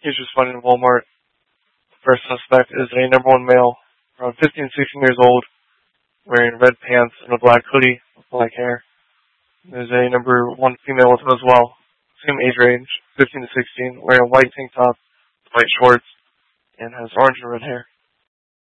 case you're spotted in Walmart. The first suspect is a number 1 male, around 15 to 16 years old, wearing red pants and a black hoodie with black hair. There's a number 1 female with him as well, same age range, 15 to 16, wearing a white tank top, white shorts, and has orange and red hair.